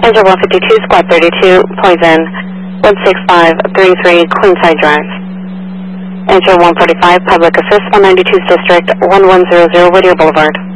Enter 152, Squad 32, Poison, 16533, Queenside Drive. Enter 145, Public Assist, 192th District, 1100, Whittier Boulevard.